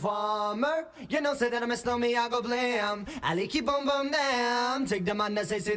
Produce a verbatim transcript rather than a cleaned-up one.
informer. You know, say that I'm a slow me, I go blam. I like keep on bum damn. Take the man that say, say